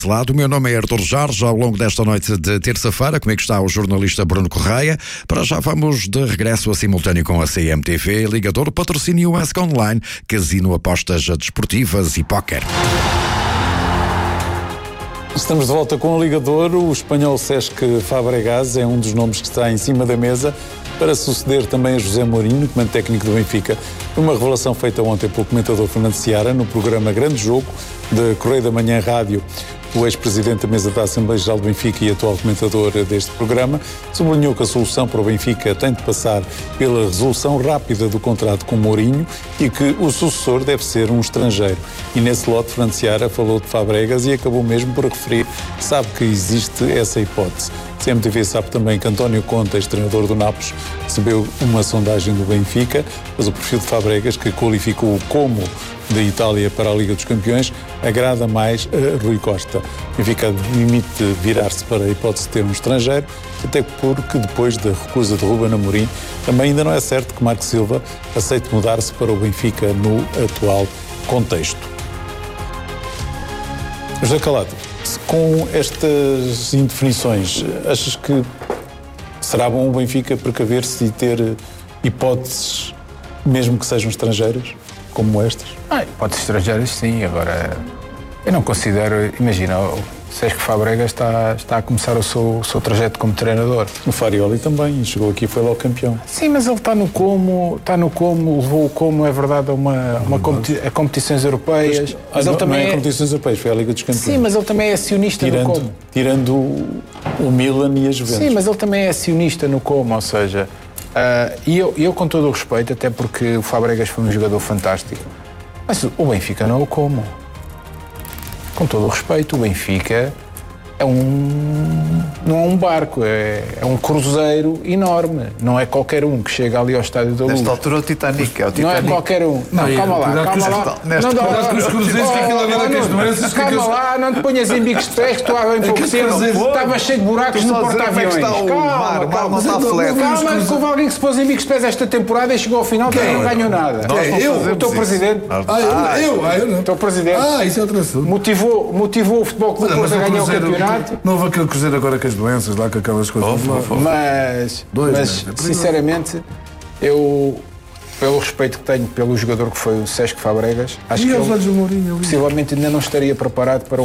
O meu nome é Artur Jorge. Ao longo desta noite de terça-feira, comigo está o jornalista Bruno Correia. Para já vamos de regresso a simultâneo com a CMTV, Ligador, patrocínio Ask Online, casino, apostas desportivas e póquer. Estamos de volta com o Ligador. O espanhol Cesc Fabregas é um dos nomes que está em cima da mesa para suceder também a José Mourinho, comando técnico do Benfica. Uma revelação feita ontem pelo comentador Fernando Seara no programa Grande Jogo de Correio da Manhã Rádio. O ex-presidente da mesa da Assembleia Geral do Benfica e atual comentador deste programa sublinhou que a solução para o Benfica tem de passar pela resolução rápida do contrato com Mourinho e que o sucessor deve ser um estrangeiro. E nesse lote, Fernando Seara falou de Fabregas e acabou mesmo por referir que sabe que existe essa hipótese. A CMTV sabe também que António Conte, ex-treinador do Nápoles, recebeu uma sondagem do Benfica, mas o perfil de Fabregas, que qualificou o Como da Itália para a Liga dos Campeões, agrada mais a Rui Costa. O Benfica admite virar-se para a hipótese de ter um estrangeiro, até porque depois da recusa de Ruben Amorim, também ainda não é certo que Marco Silva aceite mudar-se para o Benfica no atual contexto. José Calado, com estas indefinições, achas que será bom o Benfica precaver-se e ter hipóteses, mesmo que sejam estrangeiras, como estas? Hipóteses estrangeiras, sim. Agora, eu não considero... Imagina, o Cesc Fabregas está a começar o seu trajeto como treinador. O Farioli também, chegou aqui e foi logo campeão. Sim, mas ele está no Como, levou o Como, é verdade, a competições europeias. Mas ele também não é competições europeias, foi a Liga dos Campeões. Sim, mas ele também é acionista no Como. Tirando o Milan e a Juventus. Sim, mas ele também é acionista no Como, ou seja... E eu, com todo o respeito, até porque o Fabregas foi um jogador fantástico, mas o Benfica não é o Como. Com todo o respeito, o Benfica não é um barco, é um cruzeiro enorme. Não é qualquer um que chega ali ao Estádio da Luz. Nesta altura o Titanic, é o Titanic. Não é qualquer um. Não, calma lá. Calma lá, não te ponhas em bicos de pés, que tu há bem pouco tempo estava cheio de buracos no porta-aviões. Calma, que houve alguém que se pôs em bicos de pés esta temporada e chegou ao final e não ganhou nada. O teu presidente. Eu não. O teu presidente. Isso é outro assunto. Motivou o Futebol Clube Porto a ganhar o campeonato. Não houve aquele cruzeiro agora com as doenças, lá com aquelas coisas. Mas sinceramente, eu, pelo respeito que tenho pelo jogador que foi o Cesc Fabregas, acho que ele possivelmente ainda não estaria preparado para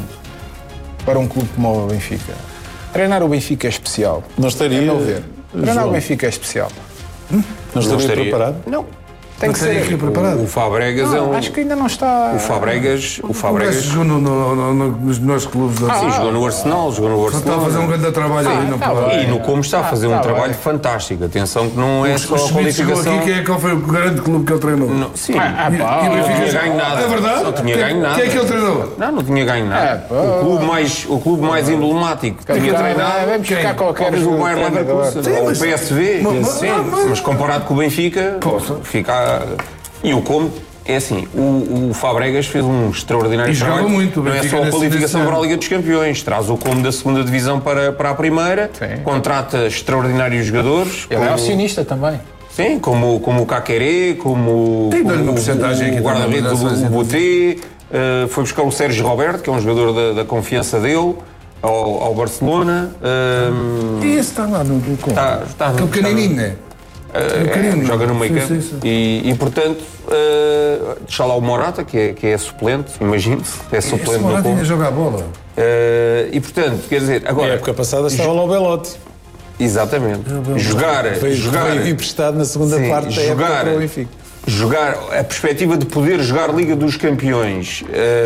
um clube como o Benfica. Treinar o Benfica é especial. Não estaria? Treinar o Benfica é especial. Não estaria preparado? Não. Tem que ser preparado. O Fabregas é um... Acho que ainda não está... O Fabregas jogou nos melhores clubes. Sim, jogou no Arsenal, Está a fazer um grande trabalho ali. E no Como está a fazer um trabalho fantástico. Atenção que não é só a qualificação... Aqui, qual foi o grande clube que ele treinou? Sim. Não tinha ganho nada. É verdade? Não tinha ganho nada. Quem é que ele treinou? Não tinha ganho nada. O clube mais emblemático que tinha treinado... Vamos ficar qualquer o Bayer Leverkusen, ou o PSV. Mas comparado com o Benfica, fica... E o Como, é assim, o Fabregas fez um extraordinário trabalho. Muito, não é só a qualificação para a Liga dos Campeões, traz o Como da segunda divisão para a primeira, contrata extraordinários jogadores. Ele é acionista também. Sim, como o Caqueré, como o guarda-redes do Boté, foi buscar o Sérgio Roberto, que é um jogador da confiança dele, ao Barcelona. E esse está lá no Como? Está no pequenininho, não é? Joga no meio campo e portanto deixa lá o Morata que é suplente, imagino-se, é suplente do Como. Joga a bola. E portanto, quer dizer, agora... Na época passada estava lá o Belotti. Exatamente. Jogar veio emprestado na segunda parte da época para o Benfica. Jogar, a perspectiva de poder jogar Liga dos Campeões,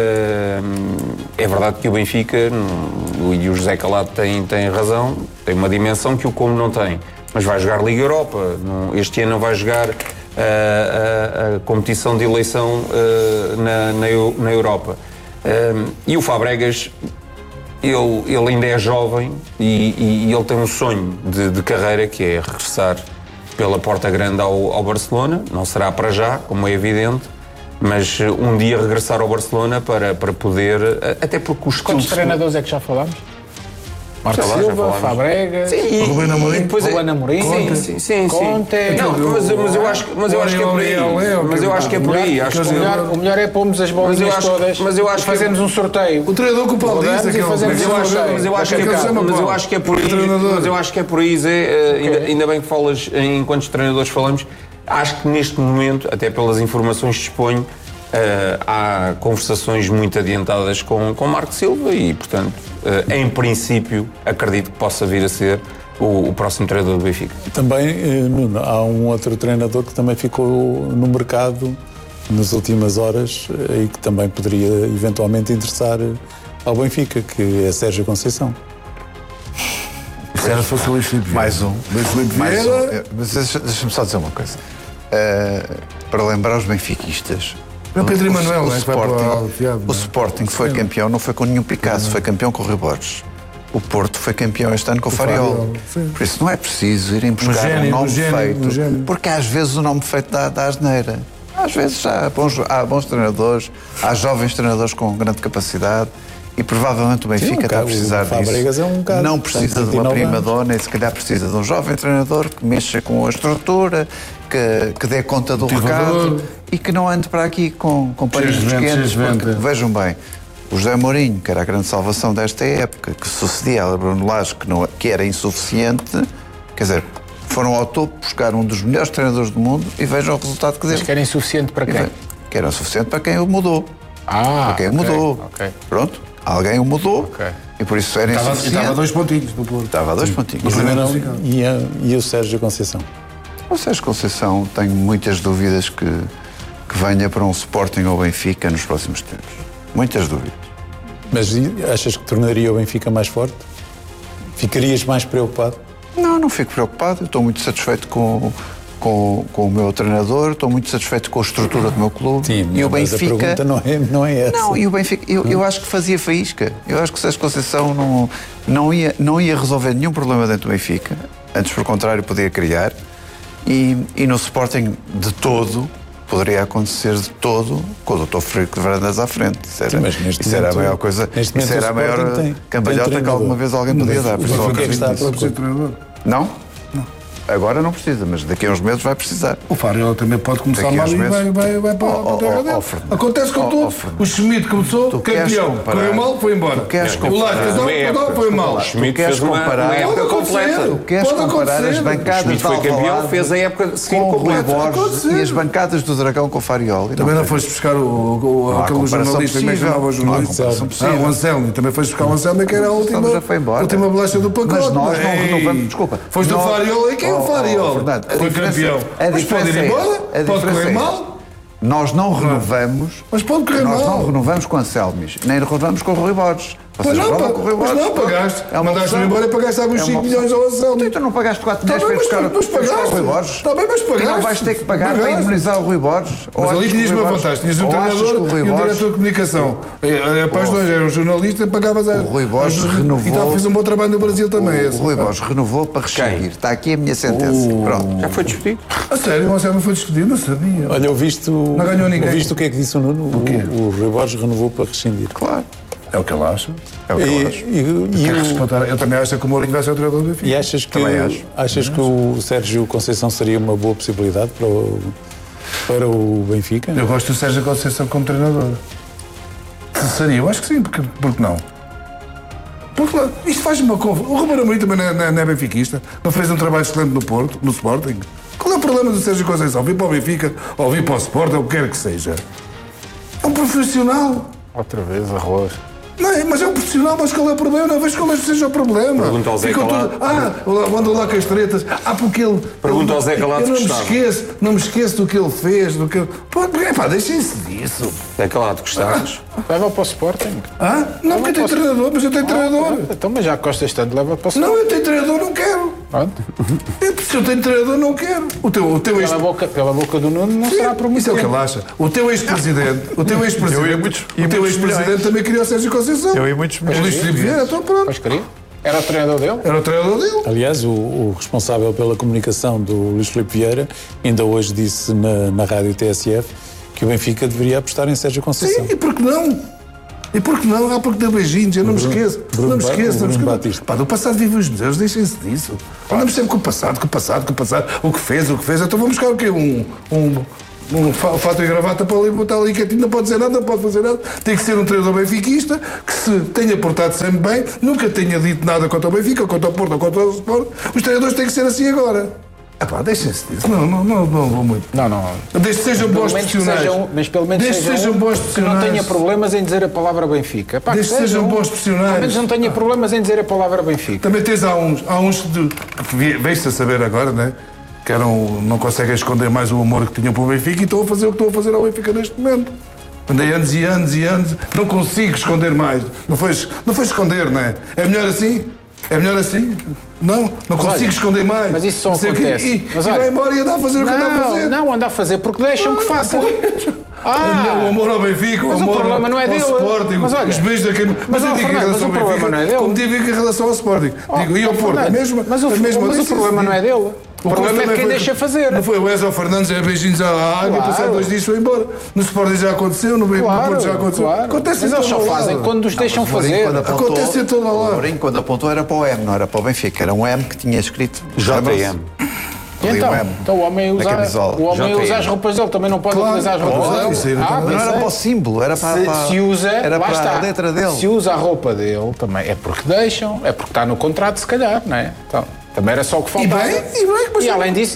é verdade que o Benfica e o José Calado têm razão, tem uma dimensão que o Como não tem. Mas vai jogar Liga Europa. Este ano não vai jogar a competição de eleição na Europa. E o Fabregas, ele ainda é jovem e ele tem um sonho de carreira, que é regressar pela porta grande ao Barcelona. Não será para já, como é evidente, mas um dia regressar ao Barcelona para poder... Até porque os Quantos treinadores é que já falámos? Marcos Silva, Fabregas, Ruben Amorim, Conte. Mas eu acho que é por aí. Mas eu acho que é por aí. O melhor é pormos as bolinhas todas e fazermos um sorteio. O treinador com o Paulo diz mas eu acho que é por aí. Mas eu acho que é por aí, Zé. Ainda bem que falas enquanto treinadores falamos. Acho que neste momento, até pelas informações que disponho, há conversações muito adiantadas com Marco Silva e, portanto, em princípio, acredito que possa vir a ser o próximo treinador do Benfica. Também, Nuno, há um outro treinador que também ficou no mercado nas últimas horas e que também poderia eventualmente interessar ao Benfica, que é Sérgio Conceição. Era se fosse o Luís Filipe Vieira. Mais um. Mas deixa-me só dizer uma coisa. Para lembrar os benfiquistas, o Pedro Emanuel, o Sporting foi campeão, não foi com nenhum Picasso, foi campeão com o Rui Borges. O Porto foi campeão este ano com o Fariol. Por isso não é preciso irem buscar um nome feito, porque às vezes o nome feito dá asneira. Às vezes há bons treinadores, há jovens treinadores com grande capacidade. E provavelmente o Benfica está a precisar disso. Não precisa de uma prima-dona e se calhar precisa de um jovem treinador que mexa com a estrutura, que dê conta do recado e que não ande para aqui com panos quentes. Porque, vejam bem, o José Mourinho, que era a grande salvação desta época, que sucedia a Bruno Lage, que era insuficiente, quer dizer, foram ao topo buscar um dos melhores treinadores do mundo e vejam o resultado que deu. Mas que era insuficiente para quem? Que era insuficiente para quem o mudou. Para quem o mudou. Pronto. Alguém o mudou e por isso era insuficiente. Estava a 2 pontinhos do Porto. Estava a 2 pontinhos. E o Sérgio Conceição? O Sérgio Conceição, tenho muitas dúvidas que venha para um Sporting ou Benfica nos próximos tempos. Muitas dúvidas. Mas achas que tornaria o Benfica mais forte? Ficarias mais preocupado? Não fico preocupado. Eu estou muito satisfeito com o meu treinador, estou muito satisfeito com a estrutura do meu clube. Sim, e o Benfica, a pergunta não é essa. Não, e o Benfica, eu acho que fazia faísca. Eu acho que o Sérgio Conceição não ia resolver nenhum problema dentro do Benfica. Antes, por contrário, podia criar. E no Sporting, de todo, poderia acontecer de todo com o Dr. Frederico de Varandas à frente. Isso era a maior coisa. Isso era a maior cambalhota que alguma vez alguém podia dar. Mas o que é que está a propor? Não? Agora não precisa, mas daqui a uns meses vai precisar. O Fariol também pode começar mal e vai para a terra dele. Acontece com tudo. O Schmidt começou campeão, correu mal, foi embora. O Lage foi mal. O Schmidt fez uma época completa. Tu queres comparar as bancadas de Alvalade fez a época seguinte com o Rui Borges e as bancadas do Dragão com o Fariol. Também não foste buscar aquele jornalista que chamava o jornalista. O Anselmo, também foste buscar o Anselmo, que era a última bolacha do pacote. Mas nós não renovamos, desculpa. Foste o Fariol e quem? O Fariol foi campeão. Mas pode ir embora, pode correr mal. Nós não renovamos. Mas pode correr mal. Nós não renovamos com Anselmis, nem renovamos com o Rui Borges. Mas não pagaste. Mandaste-me embora e pagaste alguns 5 milhões ao Anselmo. Tu não pagaste 4 milhões para buscar o Rui Borges? Está bem, mas pagaste. E não vais ter que pagar para indemnizar o Rui Borges? Mas ali tinhas uma vantagem. Tinhas um treinador e um diretor de comunicação. Para os dois, era um jornalista e pagavas a... O Rui Borges renovou... E fiz um bom trabalho no Brasil também. O Rui Borges renovou para rescindir. Está aqui a minha sentença. Pronto. Já foi discutido? A sério, o Anselmo foi discutido? Não sabia. Olha, ouviste não ganhou ninguém. Ouviste o que é que disse o Nuno? O Rui Borges renovou para rescindir. Claro. É o que ele acha. É o que ele acha. Eu também acho que o Mourinho vai ser o treinador do Benfica. E achas que o Sérgio Conceição seria uma boa possibilidade para o Benfica? Eu gosto do Sérgio Conceição como treinador. Seria? Eu acho que sim, porque não? Porque isto faz uma confusão. O Ruben Amorim também não é benfiquista. Não fez um trabalho excelente no Porto, no Sporting. Qual é o problema do Sérgio Conceição? Vir para o Benfica ou vir para o Sporting, ou o que quer que seja. É um profissional. Outra vez, arroz. Não, mas é um profissional, mas qual é o problema? Não vejo qual é que seja o problema. Pergunta ao Zé Calado. Manda lá com as tretas. Porque ele... Pergunta ao Zé Calado Eu não me esqueço do que ele fez, do que ele... Deixem-se disso. Zé Calado, gostavas? Leva para o Sporting. Não, porque tem treinador, mas eu tenho treinador. Então, mas já gostas tanto, leva para o Sporting. Não, eu tenho treinador, não quero. Se eu tenho treinador, não quero. Pela boca do Nuno não será por muito Isso é o que ele acha. O teu ex-presidente também queria o Sérgio Conceição. Eu ia muitos meses. O Luís Filipe Vieira, então pronto. Mas queria? Era o treinador dele? Era o treinador dele. Aliás, o responsável pela comunicação do Luís Filipe Vieira ainda hoje disse na rádio TSF que o Benfica deveria apostar em Sérgio Conceição. Sim, e por que não? E por que não? Porque dá beijinhos, eu não me esqueço. Não me esqueço. Pá, do passado vive os museus, deixem-se disso. Andamos sempre com o passado. O que fez. Então vamos buscar o quê? Um fato e gravata para ali, botar ali quietinho, não pode dizer nada, não pode fazer nada. Tem que ser um treinador benfiquista que se tenha portado sempre bem, nunca tenha dito nada contra o Benfica, contra o Porto ou contra o Sport. Os treinadores têm que ser assim agora. Deixem-se disso. Não vou muito. Não. Desde que sejam bons profissionais. Mas pelo menos sejam bons profissionais. Que não tenha problemas em dizer a palavra Benfica. Desde que sejam bons profissionais. Pelo menos não tenha problemas em dizer a palavra Benfica. Também tens há uns que veio-se a saber agora, né? Que não conseguem esconder mais o amor que tinham para o Benfica e estão a fazer o que estão a fazer ao Benfica neste momento. Andei anos e anos, não consigo esconder mais. Não foi esconder, não é? É melhor assim? Não consigo esconder mais. Mas isso só acontece. E vai embora e anda a fazer o que anda a fazer. Não, anda a fazer porque deixam que faça. O amor ao Benfica, o amor ao Sporting, os beijos da quem... Mas eu digo em relação ao Benfica, como digo em relação ao Sporting. Digo, e ao Porto, a mesma. Mas o problema não é dele. O problema é de quem deixa fazer. Não foi o Wesley Fernandes, beijinhos à água, passado 2 dias foi embora. No Sporting já aconteceu, no Porto já aconteceu. Acontece em todo lado. Mas eles só fazem quando os deixam fazer. Acontece em todo lado. O Mourinho, quando apontou, era para o M, não era para o Benfica. Era um M que tinha escrito JM. Então o homem usa as roupas dele, também não pode utilizar as roupas dele. Não era para o símbolo, era para a letra dele. Se usa a roupa dele, também é porque deixam, é porque está no contrato, se calhar, não é? Então, também era só o que faltava. E além disso,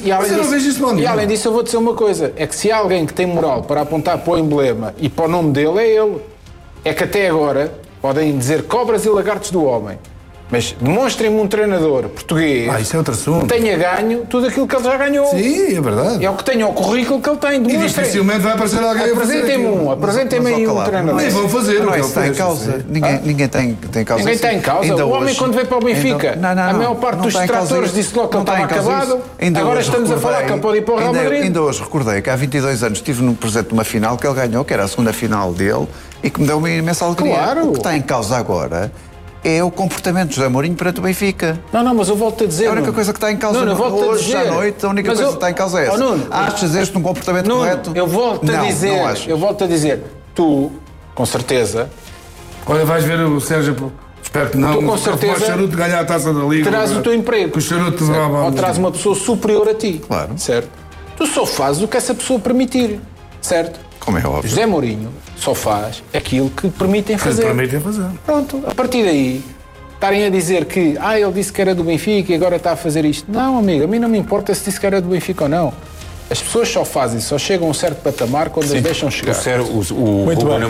eu vou dizer uma coisa: é que se há alguém que tem moral para apontar para o emblema e para o nome dele, é ele. É que até agora podem dizer cobras e lagartos do homem. Mas demonstrem-me um treinador português isso é outro assunto. Que tenha ganho tudo aquilo que ele já ganhou. Sim, é verdade. É o que tenha o currículo que ele tem. E dificilmente vai aparecer alguém apresentem-me aí um treinador. Nem vão fazer. Não, isso está em causa. Ninguém tem causa. Ninguém tem causa. O homem quando veio para o Benfica, a maior parte dos detratores disse logo que ele estava acabado. Agora estamos a falar que ele pode ir para o Real Madrid. Ainda hoje recordei que há 22 anos estive presente numa final que ele ganhou, que era a segunda final dele, e que me deu uma imensa alegria. Claro. O que está em causa agora é o comportamento de José Mourinho perante o Benfica. Não, mas eu volto a dizer... É a única coisa que está em causa hoje à noite, a única coisa que está em causa é essa. Achas este um comportamento correto? Eu volto a dizer, tu, com certeza... Olha, vais ver o Sérgio... Espero que não. Tu, com certeza, o Charuto ganhar a taça da Liga. Terás o teu emprego. Que o Charuto ou terás uma pessoa superior a ti. Claro. Certo? Tu só fazes o que essa pessoa permitir. Certo? Como é óbvio. José Mourinho só faz aquilo que permitem fazer. Pronto, a partir daí, estarem a dizer que ele disse que era do Benfica e agora está a fazer isto. Não, amigo, a mim não me importa se disse que era do Benfica ou não. As pessoas só fazem, só chegam a um certo patamar quando as deixam chegar. O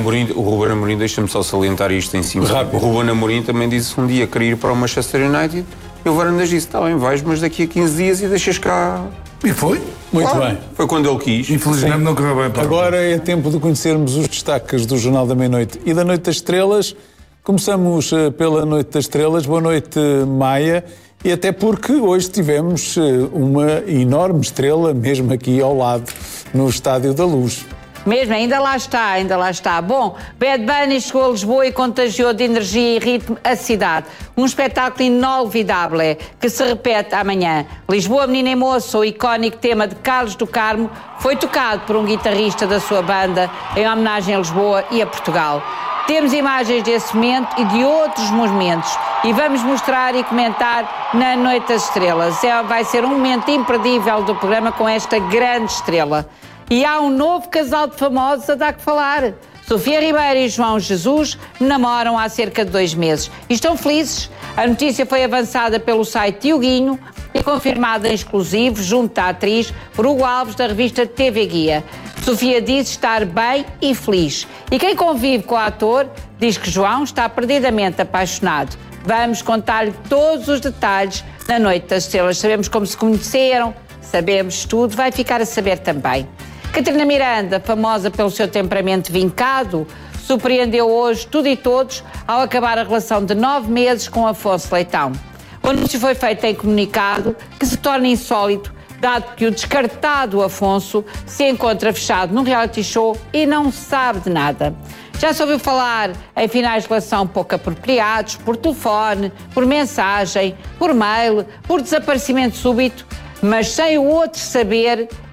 Ruben Amorim, deixa-me só salientar isto em cima. Rápido. O Ruben Amorim também disse um dia que queria ir para o Manchester United e o Varandas disse, está bem, vais, mas daqui a 15 dias e deixas cá... E foi? Muito bem. Foi quando ele quis. Infelizmente não correu bem. Agora é tempo de conhecermos os destaques do Jornal da Meia-Noite e da Noite das Estrelas. Começamos pela Noite das Estrelas. Boa noite, Maia. E até porque hoje tivemos uma enorme estrela, mesmo aqui ao lado, no Estádio da Luz. Mesmo, ainda lá está. Bom, Bad Bunny chegou a Lisboa e contagiou de energia e ritmo a cidade. Um espetáculo inolvidável que se repete amanhã. Lisboa, Menina e Moça, o icónico tema de Carlos do Carmo, foi tocado por um guitarrista da sua banda em homenagem a Lisboa e a Portugal. Temos imagens desse momento e de outros momentos e vamos mostrar e comentar na Noite das Estrelas. Vai ser um momento imperdível do programa com esta grande estrela. E há um novo casal de famosos a dar que falar. Sofia Ribeiro e João Jesus namoram há cerca de 2 meses e estão felizes. A notícia foi avançada pelo site Dioguinho e confirmada em exclusivo junto da atriz por Hugo Alves da revista TV Guia. Sofia diz estar bem e feliz. E quem convive com o ator diz que João está perdidamente apaixonado. Vamos contar-lhe todos os detalhes na Noite das Estrelas. Sabemos como se conheceram, sabemos tudo, vai ficar a saber também. Catarina Miranda, famosa pelo seu temperamento vincado, surpreendeu hoje tudo e todos ao acabar a relação de 9 meses com Afonso Leitão. O anúncio foi feito em comunicado que se torna insólito, dado que o descartado Afonso se encontra fechado num reality show e não sabe de nada. Já se ouviu falar em finais de relação pouco apropriados, por telefone, por mensagem, por mail, por desaparecimento súbito, mas sem o outro saber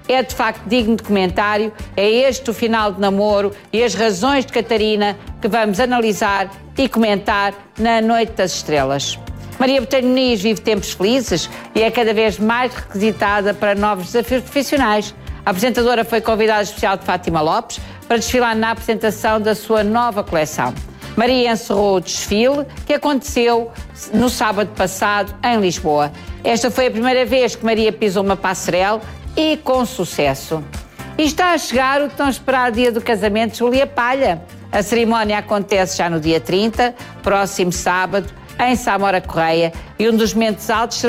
é de facto digno de comentário. É este o final de namoro e as razões de Catarina que vamos analisar e comentar na Noite das Estrelas. Maria Botelho Muniz vive tempos felizes e é cada vez mais requisitada para novos desafios profissionais. A apresentadora foi convidada especial de Fátima Lopes para desfilar na apresentação da sua nova coleção. Maria encerrou o desfile que aconteceu no sábado passado em Lisboa. Esta foi a primeira vez que Maria pisou uma passarela e com sucesso. E está a chegar o tão esperado dia do casamento de Júlia Palha. A cerimónia acontece já no dia 30, próximo sábado, em Sá Mora Correia, e um dos momentos altos será